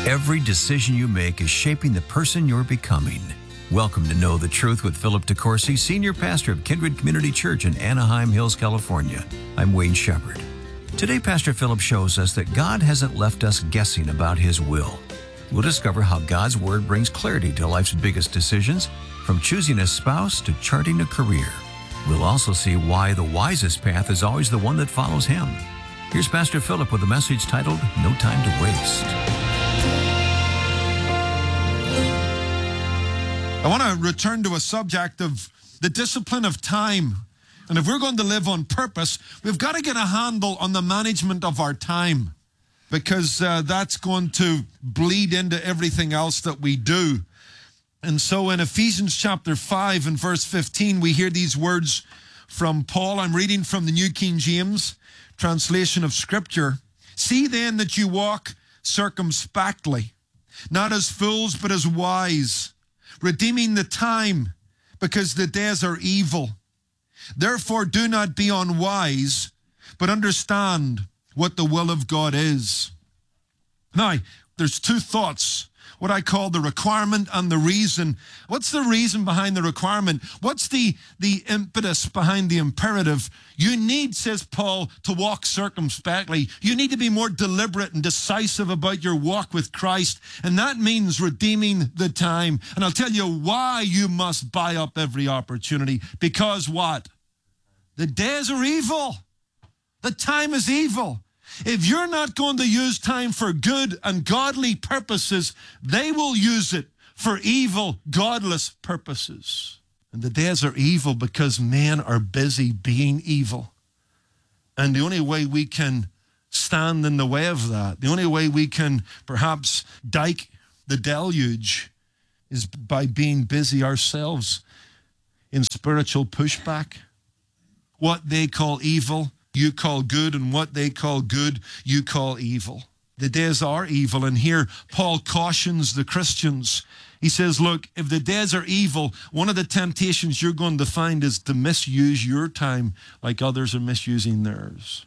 Every decision you make is shaping the person you're becoming. Welcome to Know the Truth with Philip DeCourcy, Senior Pastor of Kindred Community Church in Anaheim Hills, California. I'm Wayne Shepherd. Today, Pastor Philip shows us that God hasn't left us guessing about His will. We'll discover how God's Word brings clarity to life's biggest decisions, from choosing a spouse to charting a career. We'll also see why the wisest path is always the one that follows Him. Here's Pastor Philip with a message titled, No Time to Waste. I want to return to a subject of the discipline of time. And if we're going to live on purpose, we've got to get a handle on the management of our time, because that's going to bleed into everything else that we do. And so in Ephesians chapter 5 and verse 15, we hear these words from Paul. I'm reading from the New King James translation of Scripture. See then that you walk circumspectly, not as fools, but as wise, redeeming the time, because the days are evil. Therefore do not be unwise, but understand what the will of God is. Now, there's two thoughts, what I call the requirement and the reason. What's the reason behind the requirement? What's the impetus behind the imperative? You need, says Paul, to walk circumspectly. You need to be more deliberate and decisive about your walk with Christ, and that means redeeming the time. And I'll tell you why you must buy up every opportunity. Because what? The days are evil. The time is evil. If you're not going to use time for good and godly purposes, they will use it for evil, godless purposes. And the days are evil because men are busy being evil. And the only way we can stand in the way of that, the only way we can perhaps dike the deluge, is by being busy ourselves in spiritual pushback. What they call evil, you call good, and what they call good, you call evil. The days are evil, and here Paul cautions the Christians. He says, look, if the days are evil, one of the temptations you're going to find is to misuse your time like others are misusing theirs.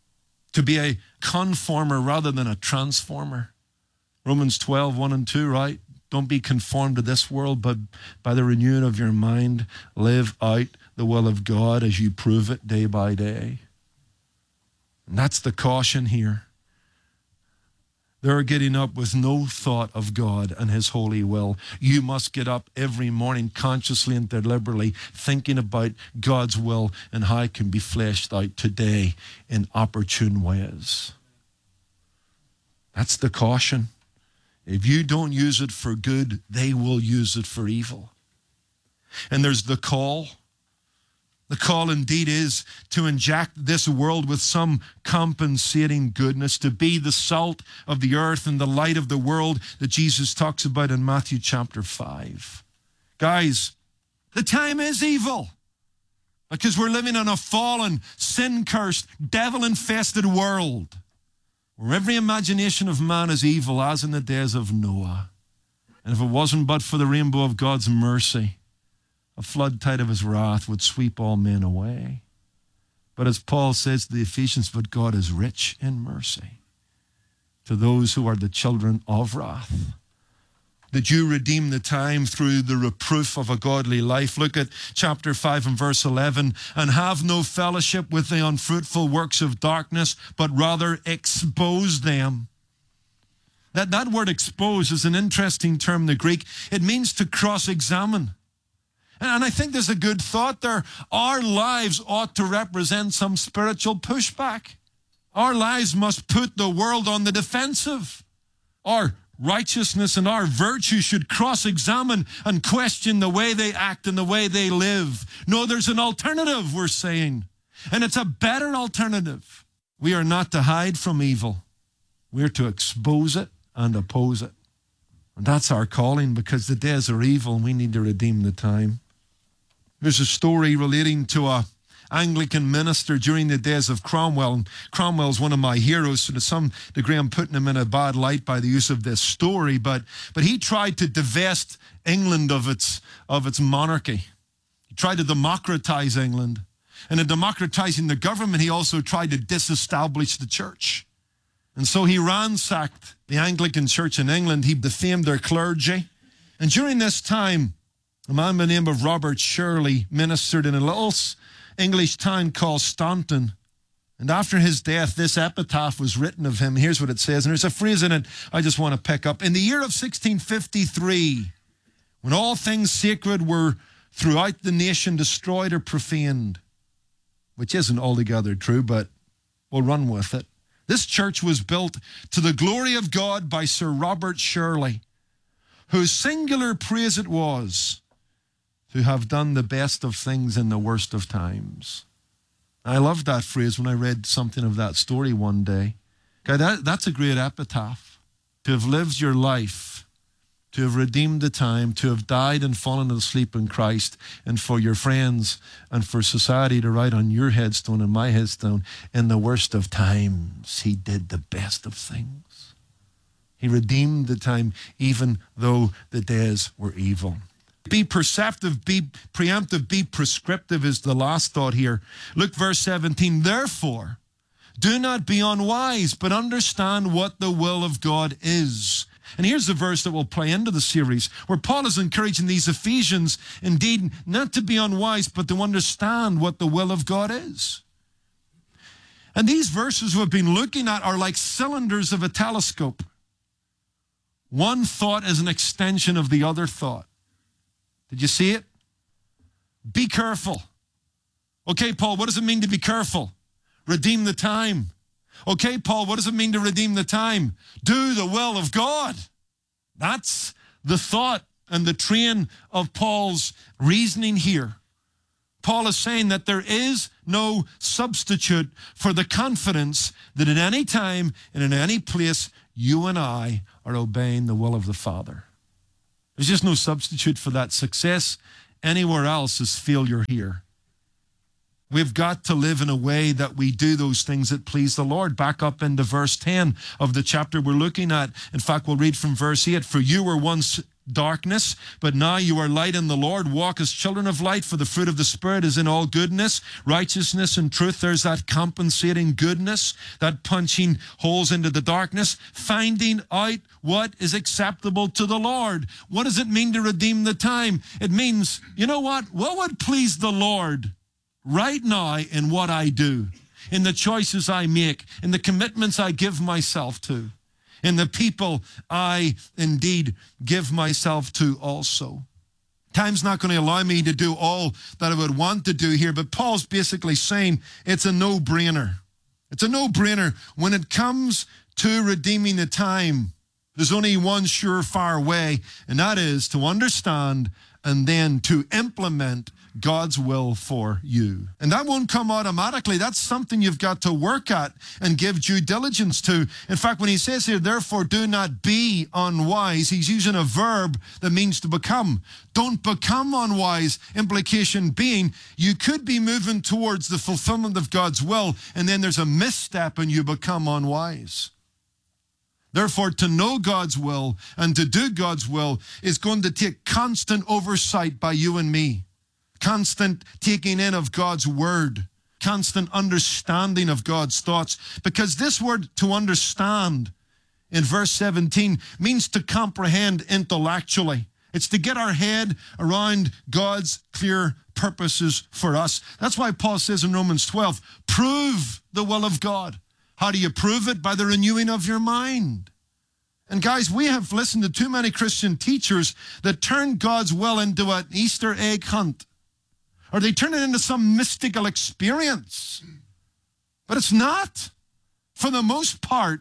To be a conformer rather than a transformer. Romans 12, 1 and 2, right? Don't be conformed to this world, but by the renewing of your mind, live out the will of God as you prove it day by day. And that's the caution here. They're getting up with no thought of God and His holy will. You must get up every morning consciously and deliberately thinking about God's will and how it can be fleshed out today in opportune ways. That's the caution. If you don't use it for good, they will use it for evil. And there's the call. The call indeed is to inject this world with some compensating goodness, to be the salt of the earth and the light of the world that Jesus talks about in Matthew chapter 5. Guys, the time is evil because we're living in a fallen, sin-cursed, devil-infested world where every imagination of man is evil, as in the days of Noah. And if it wasn't but for the rainbow of God's mercy, a flood tide of His wrath would sweep all men away. But as Paul says to the Ephesians, but God is rich in mercy to those who are the children of wrath. That you redeem the time through the reproof of a godly life. Look at chapter 5 and verse 11. And have no fellowship with the unfruitful works of darkness, but rather expose them. That word expose is an interesting term in the Greek. It means to cross-examine. And I think there's a good thought there. Our lives ought to represent some spiritual pushback. Our lives must put the world on the defensive. Our righteousness and our virtue should cross-examine and question the way they act and the way they live. No, there's an alternative, we're saying. And it's a better alternative. We are not to hide from evil. We're to expose it and oppose it. And that's our calling, because the days are evil and we need to redeem the time. There's a story relating to a Anglican minister during the days of Cromwell. And Cromwell's one of my heroes, so to some degree I'm putting him in a bad light by the use of this story. But he tried to divest England of its monarchy. He tried to democratize England. And in democratizing the government, he also tried to disestablish the church. And so he ransacked the Anglican Church in England. He defamed their clergy. And during this time, a man by the name of Robert Shirley ministered in a little English town called Staunton. And after his death, this epitaph was written of him. Here's what it says. And there's a phrase in it I just want to pick up. In the year of 1653, when all things sacred were throughout the nation destroyed or profaned, which isn't altogether true, but we'll run with it. This church was built to the glory of God by Sir Robert Shirley, whose singular praise it was to have done the best of things in the worst of times. I loved that phrase when I read something of that story one day. Okay, that's a great epitaph. To have lived your life, to have redeemed the time, to have died and fallen asleep in Christ, and for your friends and for society to write on your headstone and my headstone, in the worst of times, he did the best of things. He redeemed the time even though the days were evil. Be perceptive, be preemptive, be prescriptive is the last thought here. Look, verse 17. Therefore, do not be unwise, but understand what the will of God is. And here's the verse that will play into the series, where Paul is encouraging these Ephesians, indeed, not to be unwise, but to understand what the will of God is. And these verses we've been looking at are like cylinders of a telescope. One thought is an extension of the other thought. Did you see it? Be careful. Okay, Paul, what does it mean to be careful? Redeem the time. Okay, Paul, what does it mean to redeem the time? Do the will of God. That's the thought and the train of Paul's reasoning here. Paul is saying that there is no substitute for the confidence that at any time and in any place, you and I are obeying the will of the Father. There's just no substitute for that. Success anywhere else is failure here. We've got to live in a way that we do those things that please the Lord. Back up into verse 10 of the chapter we're looking at. In fact, we'll read from verse 8. For you were once darkness, but now you are light in the Lord. Walk as children of light, for the fruit of the Spirit is in all goodness, righteousness, and truth. There's that compensating goodness, that punching holes into the darkness, finding out what is acceptable to the Lord. What does it mean to redeem the time? It means, you know what? What would please the Lord right now in what I do, in the choices I make, in the commitments I give myself to, in the people I indeed give myself to also. Time's not going to allow me to do all that I would want to do here, but Paul's basically saying it's a no-brainer. It's a no-brainer. When it comes to redeeming the time, there's only one surefire way, and that is to understand and then to implement God's will for you. And that won't come automatically. That's something you've got to work at and give due diligence to. In fact, when he says here, therefore do not be unwise, he's using a verb that means to become. Don't become unwise. Implication being, you could be moving towards the fulfillment of God's will, and then there's a misstep and you become unwise. Therefore, to know God's will and to do God's will is going to take constant oversight by you and me. Constant taking in of God's word, constant understanding of God's thoughts. Because this word to understand in verse 17 means to comprehend intellectually. It's to get our head around God's clear purposes for us. That's why Paul says in Romans 12, prove the will of God. How do you prove it? By the renewing of your mind. And guys, we have listened to too many Christian teachers that turn God's will into an Easter egg hunt. Or they turn it into some mystical experience. But it's not. For the most part,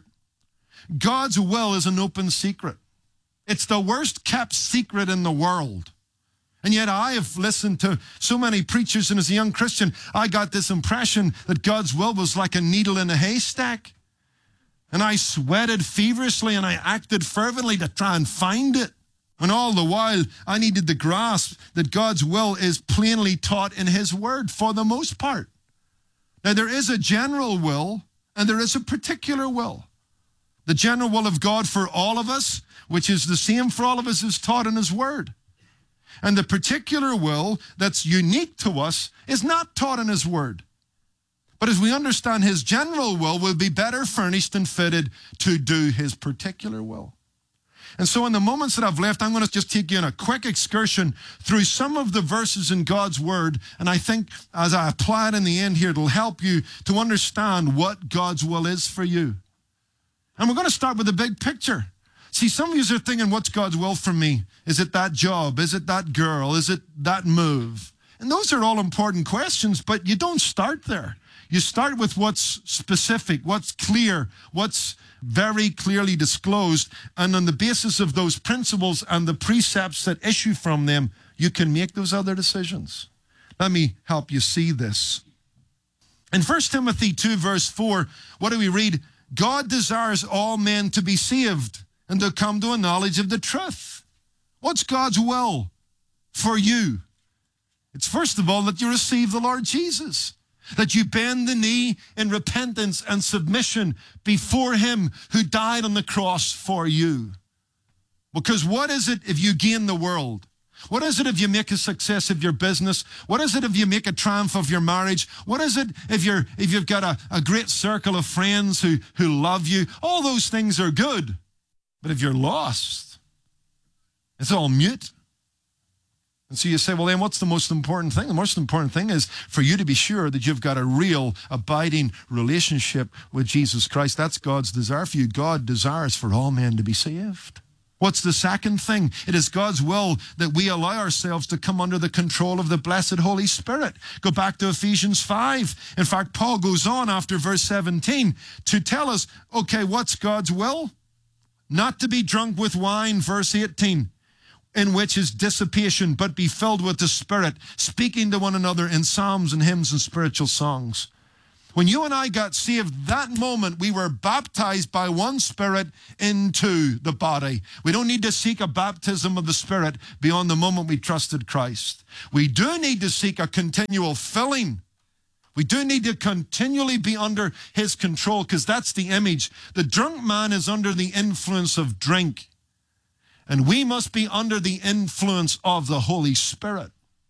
God's will is an open secret. It's the worst kept secret in the world. And yet I have listened to so many preachers, and as a young Christian, I got this impression that God's will was like a needle in a haystack. And I sweated feverishly and I acted fervently to try and find it. And all the while, I needed to grasp that God's will is plainly taught in His Word for the most part. Now, there is a general will and there is a particular will. The general will of God for all of us, which is the same for all of us, is taught in His Word. And the particular will that's unique to us is not taught in His Word. But as we understand his general will, we'll be better furnished and fitted to do his particular will. And so in the moments that I've left, I'm going to just take you on a quick excursion through some of the verses in God's word. And I think as I apply it in the end here, it'll help you to understand what God's will is for you. And we're going to start with the big picture. See, some of you are thinking, what's God's will for me? Is it that job? Is it that girl? Is it that move? And those are all important questions, but you don't start there. You start with what's specific, what's clear, what's very clearly disclosed, and on the basis of those principles and the precepts that issue from them, you can make those other decisions. Let me help you see this. In 1 Timothy 2, verse 4, what do we read? God desires all men to be saved and to come to a knowledge of the truth. What's God's will for you? It's first of all that you receive the Lord Jesus, that you bend the knee in repentance and submission before him who died on the cross for you. Because what is it if you gain the world? What is it if you make a success of your business? What is it if you make a triumph of your marriage? What is it if you've got a great circle of friends who love you? All those things are good. But if you're lost, it's all mute. And so you say, well, then what's the most important thing? The most important thing is for you to be sure that you've got a real, abiding relationship with Jesus Christ. That's God's desire for you. God desires for all men to be saved. What's the second thing? It is God's will that we allow ourselves to come under the control of the blessed Holy Spirit. Go back to Ephesians 5. In fact, Paul goes on after verse 17 to tell us, okay, what's God's will? Not to be drunk with wine, verse 18. In which is dissipation, but be filled with the Spirit, speaking to one another in psalms and hymns and spiritual songs. When you and I got saved, that moment we were baptized by one Spirit into the body. We don't need to seek a baptism of the Spirit beyond the moment we trusted Christ. We do need to seek a continual filling. We do need to continually be under his control, because that's the image. The drunk man is under the influence of drink. And we must be under the influence of the Holy Spirit.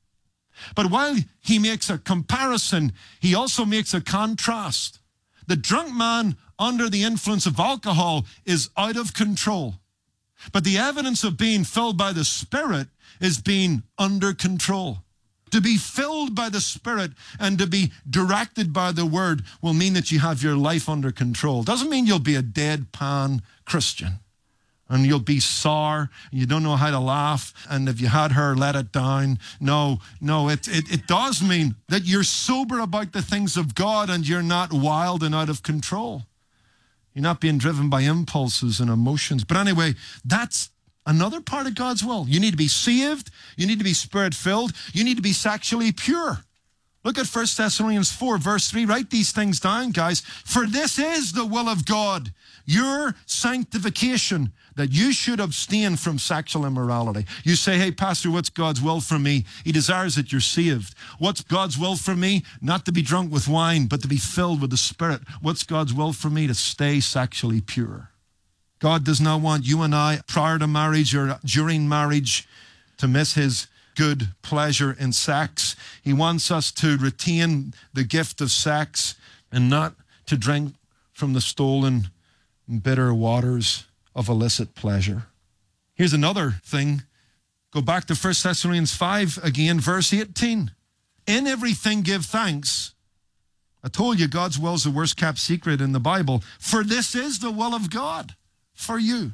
But while he makes a comparison, he also makes a contrast. The drunk man under the influence of alcohol is out of control. But the evidence of being filled by the Spirit is being under control. To be filled by the Spirit and to be directed by the Word will mean that you have your life under control. Doesn't mean you'll be a deadpan Christian. And you'll be sour, and you don't know how to laugh, and if you had her, let it down. No, it does mean that you're sober about the things of God and you're not wild and out of control. You're not being driven by impulses and emotions. But anyway, that's another part of God's will. You need to be saved. You need to be Spirit-filled. You need to be sexually pure. Look at 1 Thessalonians 4, verse 3. Write these things down, guys. For this is the will of God, your sanctification, that you should abstain from sexual immorality. You say, hey, Pastor, what's God's will for me? He desires that you're saved. What's God's will for me? Not to be drunk with wine, but to be filled with the Spirit. What's God's will for me? To stay sexually pure. God does not want you and I, prior to marriage or during marriage, to miss his good pleasure in sex. He wants us to retain the gift of sex and not to drink from the stolen, bitter waters of illicit pleasure. Here's another thing. Go back to 1 Thessalonians 5 again, verse 18. In everything give thanks. I told you God's will is the worst kept secret in the Bible. For this is the will of God for you.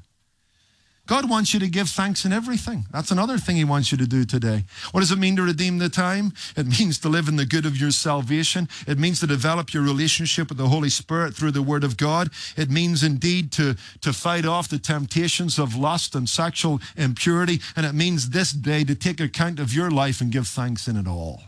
God wants you to give thanks in everything. That's another thing he wants you to do today. What does it mean to redeem the time? It means to live in the good of your salvation. It means to develop your relationship with the Holy Spirit through the Word of God. It means indeed to fight off the temptations of lust and sexual impurity. And it means this day to take account of your life and give thanks in it all.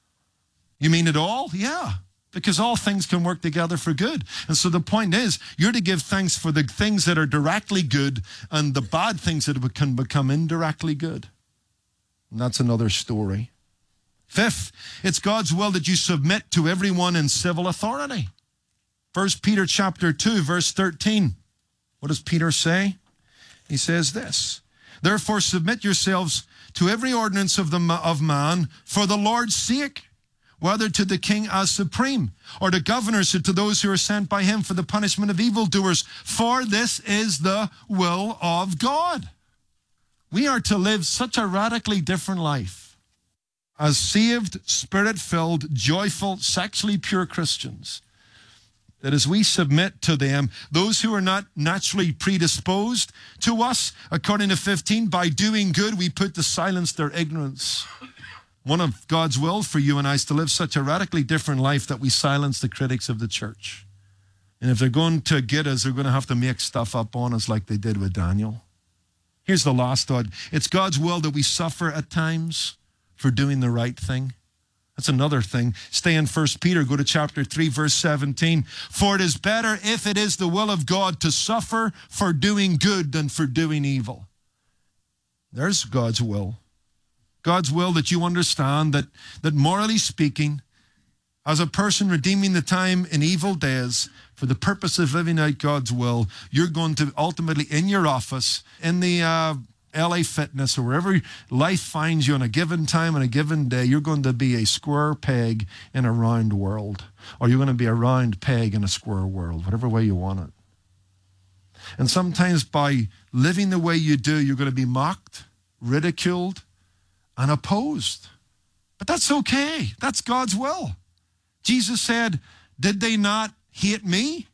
You mean it all? Yeah. Because all things can work together for good. And so the point is, you're to give thanks for the things that are directly good and the bad things that can become indirectly good. And that's another story. Fifth, it's God's will that you submit to everyone in civil authority. 1 Peter chapter 2, verse 13. What does Peter say? He says this, therefore submit yourselves to every ordinance of man for the Lord's sake, whether to the king as supreme, or to governors, or to those who are sent by him for the punishment of evildoers. For this is the will of God. We are to live such a radically different life as saved, spirit-filled, joyful, sexually pure Christians, that as we submit to them, those who are not naturally predisposed to us, according to 15, by doing good, we put to silence their ignorance. One of God's will for you and I is to live such a radically different life that we silence the critics of the church. And if they're going to get us, they're going to have to make stuff up on us like they did with Daniel. Here's the last thought. It's God's will that we suffer at times for doing the right thing. That's another thing. Stay in 1 Peter, go to chapter 3, verse 17. For it is better, if it is the will of God, to suffer for doing good than for doing evil. There's God's will. God's will that you understand that morally speaking, as a person redeeming the time in evil days for the purpose of living out God's will, you're going to ultimately, in your office, in the LA Fitness, or wherever life finds you on a given time, on a given day, you're going to be a square peg in a round world. Or you're going to be a round peg in a square world, whatever way you want it. And sometimes by living the way you do, you're going to be mocked, ridiculed, and opposed. But that's okay. That's God's will. Jesus said, did they not hate me?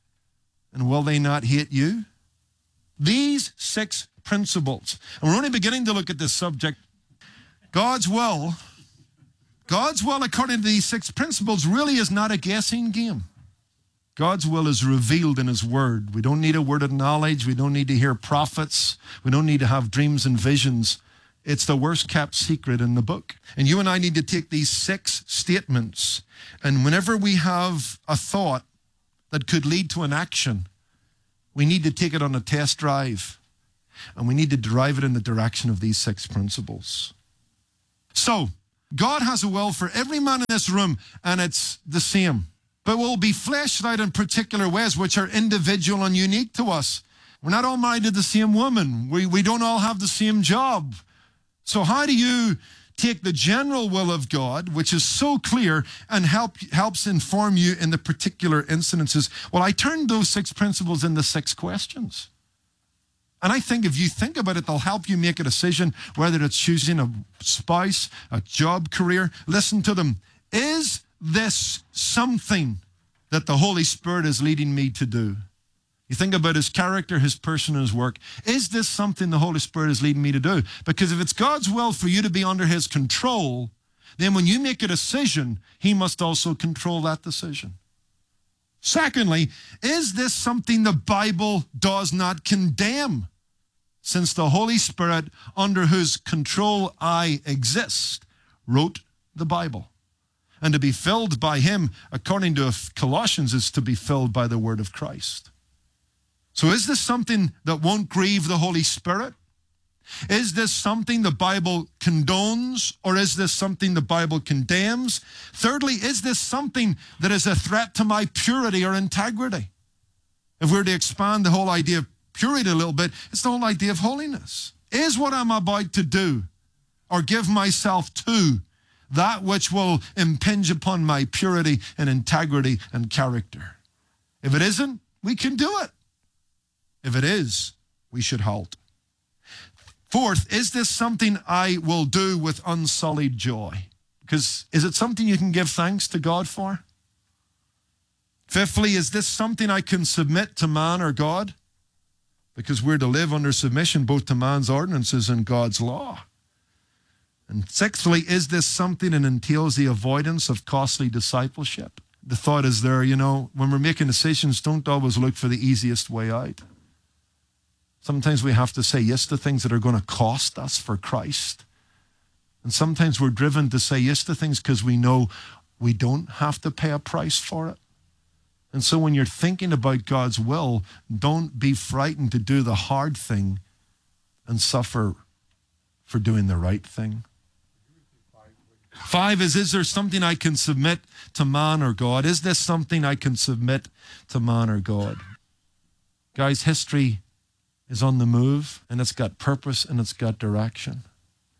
And will they not hate you? These 6 principles. And we're only beginning to look at this subject. God's will according to these 6 principles really is not a guessing game. God's will is revealed in his word. We don't need a word of knowledge. We don't need to hear prophets. We don't need to have dreams and visions. It's the worst kept secret in the book. And you and I need to take these 6 statements, and whenever we have a thought that could lead to an action, we need to take it on a test drive. And we need to drive it in the direction of these 6 principles. So, God has a will for every man in this room, and it's the same. But will be fleshed out in particular ways which are individual and unique to us. We're not all married to the same woman. We don't all have the same job. So how do you take the general will of God, which is so clear, and helps inform you in the particular incidences? Well, I turned those 6 principles into 6 questions. And I think if you think about it, they'll help you make a decision, whether it's choosing a spouse, a job, career. Listen to them. Is this something that the Holy Spirit is leading me to do? You think about his character, his person, and his work. Is this something the Holy Spirit is leading me to do? Because if it's God's will for you to be under his control, then when you make a decision, he must also control that decision. Secondly, is this something the Bible does not condemn? Since the Holy Spirit, under whose control I exist, wrote the Bible. And to be filled by him, according to Colossians, is to be filled by the word of Christ. So is this something that won't grieve the Holy Spirit? Is this something the Bible condones, or is this something the Bible condemns? Thirdly, is this something that is a threat to my purity or integrity? If we were to expand the whole idea of purity a little bit, it's the whole idea of holiness. Is what I'm about to do or give myself to that which will impinge upon my purity and integrity and character? If it isn't, we can do it. If it is, we should halt. Fourth, is this something I will do with unsullied joy? Because is it something you can give thanks to God for? Fifthly, is this something I can submit to man or God? Because we're to live under submission both to man's ordinances and God's law. And sixthly, is this something that entails the avoidance of costly discipleship? The thought is there, when we're making decisions, don't always look for the easiest way out. Sometimes we have to say yes to things that are going to cost us for Christ. And sometimes we're driven to say yes to things because we know we don't have to pay a price for it. And so when you're thinking about God's will, don't be frightened to do the hard thing and suffer for doing the right thing. 5 is there something I can submit to man or God? Is this something I can submit to man or God? Guys, history is on the move, and it's got purpose and it's got direction.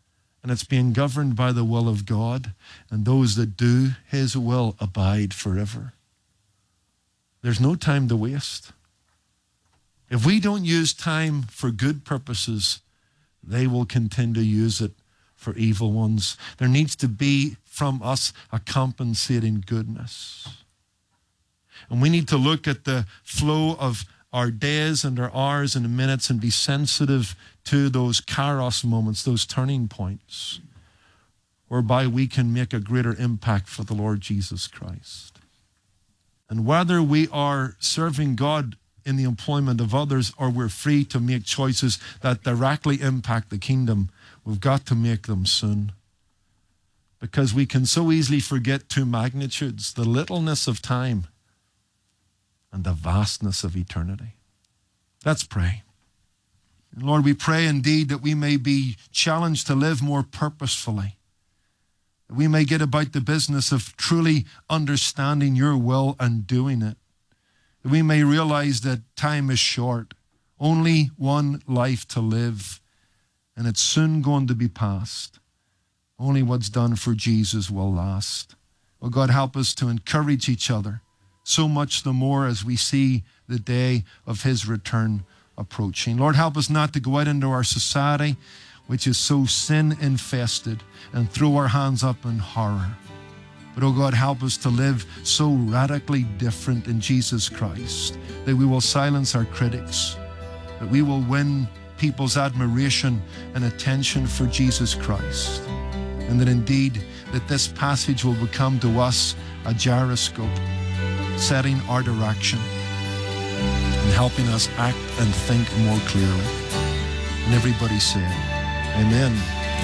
and it's being governed by the will of God, and those that do his will abide forever. There's no time to waste. If we don't use time for good purposes, they will continue to use it for evil ones. There needs to be from us a compensating goodness. And we need to look at the flow of our days and our hours and minutes and be sensitive to those kairos moments, those turning points, whereby we can make a greater impact for the Lord Jesus Christ. And whether we are serving God in the employment of others or we're free to make choices that directly impact the kingdom, we've got to make them soon. Because we can so easily forget two magnitudes, the littleness of time and the vastness of eternity. Let's pray. Lord, we pray indeed that we may be challenged to live more purposefully, that we may get about the business of truly understanding your will and doing it, that we may realize that time is short, only one life to live, and it's soon going to be past. Only what's done for Jesus will last. Oh God, help us to encourage each other, so much the more as we see the day of his return approaching. Lord, help us not to go out into our society, which is so sin-infested, and throw our hands up in horror. But, oh God, help us to live so radically different in Jesus Christ that we will silence our critics, that we will win people's admiration and attention for Jesus Christ, and that indeed that this passage will become to us a gyroscope, setting our direction and helping us act and think more clearly. And everybody said, amen.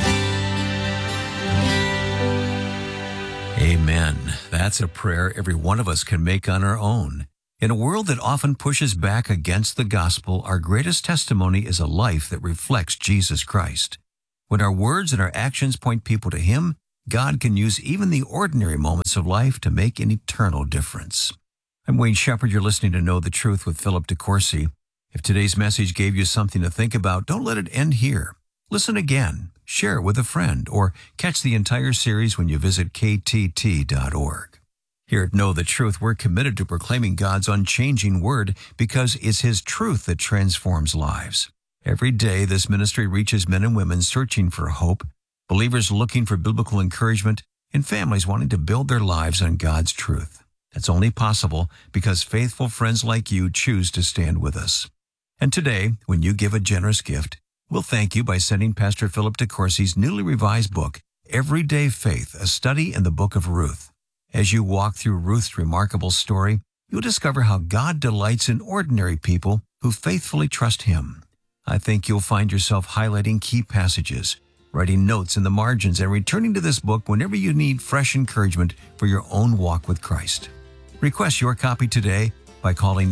Amen. That's a prayer every one of us can make on our own. In a world that often pushes back against the gospel, our greatest testimony is a life that reflects Jesus Christ. When our words and our actions point people to him, God can use even the ordinary moments of life to make an eternal difference. I'm Wayne Shepherd. You're listening to Know the Truth with Philip DeCourcy. If today's message gave you something to think about, don't let it end here. Listen again, share it with a friend, or catch the entire series when you visit ktt.org. Here at Know the Truth, we're committed to proclaiming God's unchanging word because it's his truth that transforms lives. Every day, this ministry reaches men and women searching for hope, believers looking for biblical encouragement, and families wanting to build their lives on God's truth. That's only possible because faithful friends like you choose to stand with us. And today, when you give a generous gift, we'll thank you by sending Pastor Philip DeCourcy's newly revised book, Everyday Faith, a study in the book of Ruth. As you walk through Ruth's remarkable story, you'll discover how God delights in ordinary people who faithfully trust him. I think you'll find yourself highlighting key passages, writing notes in the margins, and returning to this book whenever you need fresh encouragement for your own walk with Christ. Request your copy today by calling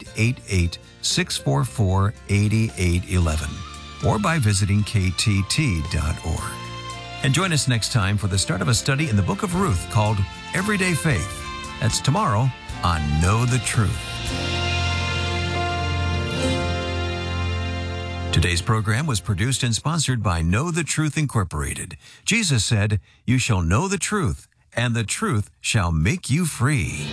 888-644-8811 or by visiting ktt.org. And join us next time for the start of a study in the book of Ruth called Everyday Faith. That's tomorrow on Know the Truth. Today's program was produced and sponsored by Know the Truth Incorporated. Jesus said, "You shall know the truth, and the truth shall make you free."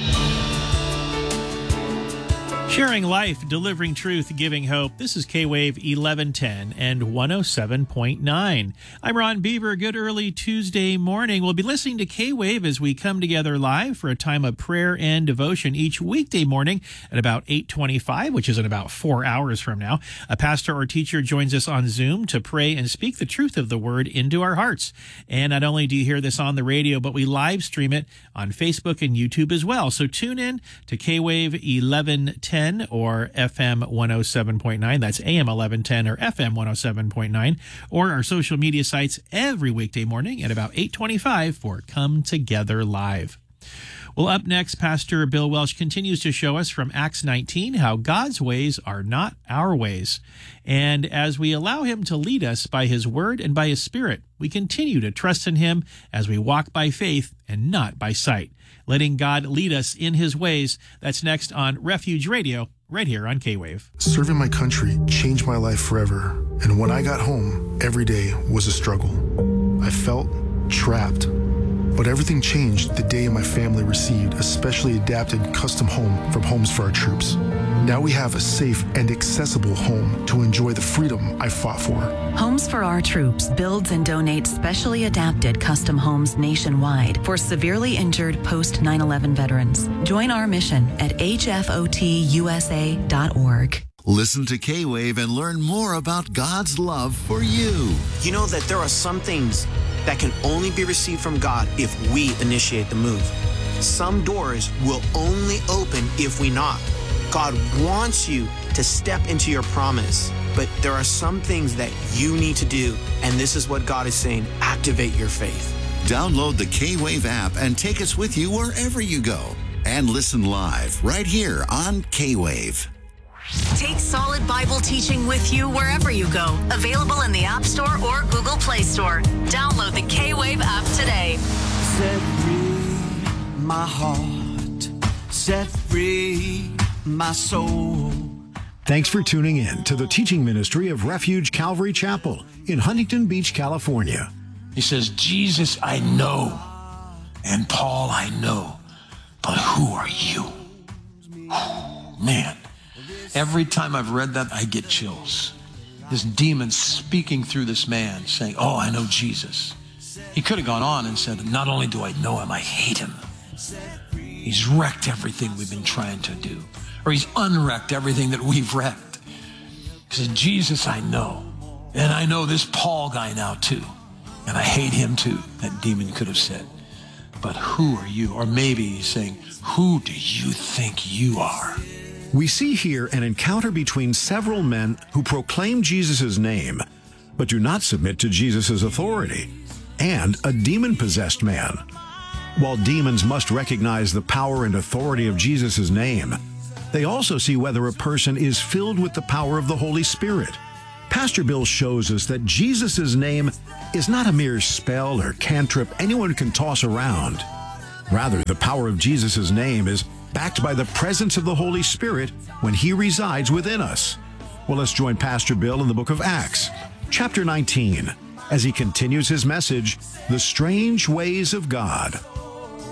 Sharing life, delivering truth, giving hope. This is K-Wave 1110 and 107.9. I'm Ron Beaver. Good early Tuesday morning. We'll be listening to K-Wave as we come together live for a time of prayer and devotion each weekday morning at about 8:25, which is in about 4 hours from now. A pastor or teacher joins us on Zoom to pray and speak the truth of the word into our hearts. And not only do you hear this on the radio, but we live stream it on Facebook and YouTube as well. So tune in to K-Wave 1110 or FM 107.9. That's AM 1110 or FM 107.9, or our social media sites every weekday morning at about 8:25 for Come Together Live. Well, up next, Pastor Bill Welsh continues to show us from Acts 19 how God's ways are not our ways. And as we allow him to lead us by his word and by his spirit, we continue to trust in him as we walk by faith and not by sight, letting God lead us in his ways. That's next on Refuge Radio, right here on K-Wave. Serving my country changed my life forever. And when I got home, every day was a struggle. I felt trapped. But everything changed the day my family received a specially adapted custom home from Homes for Our Troops. Now we have a safe and accessible home to enjoy the freedom I fought for. Homes for Our Troops builds and donates specially adapted custom homes nationwide for severely injured post 9/11 veterans. Join our mission at hfotusa.org. Listen to K-Wave and learn more about God's love for you. You know that there are some things that can only be received from God if we initiate the move. Some doors will only open if we knock. God wants you to step into your promise, but there are some things that you need to do, and this is what God is saying: activate your faith. Download the K-Wave app and take us with you wherever you go. And listen live right here on K-Wave. Take Solid Bible teaching with you wherever you go. Available in the App Store or Google Play Store. Download the K-Wave app today. Set free my heart, set free my soul. Thanks for tuning in to the teaching ministry of Refuge Calvary Chapel in Huntington Beach, California. He says, Jesus, I know, and Paul, I know, but who are you? Man. Every time I've read that, I get chills. This demon speaking through this man saying, oh, I know Jesus. He could have gone on and said, not only do I know him, I hate him. He's wrecked everything we've been trying to do. Or he's unwrecked everything that we've wrecked. He said, Jesus, I know. And I know this Paul guy now too. And I hate him too, that demon could have said. But who are you? Or maybe he's saying, who do you think you are? We see here an encounter between several men who proclaim Jesus' name, but do not submit to Jesus' authority, and a demon-possessed man. While demons must recognize the power and authority of Jesus' name, they also see whether a person is filled with the power of the Holy Spirit. Pastor Bill shows us that Jesus' name is not a mere spell or cantrip anyone can toss around. Rather, the power of Jesus' name is backed by the presence of the Holy Spirit when He resides within us. Well, let's join Pastor Bill in the book of Acts, chapter 19, as he continues his message, The Strange Ways of God.